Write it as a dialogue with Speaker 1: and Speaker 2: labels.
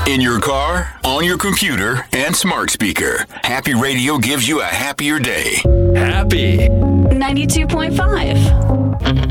Speaker 1: In your car, on your computer, and smart speaker, Happy Radio gives you a happier day.
Speaker 2: Happy
Speaker 3: 92.5.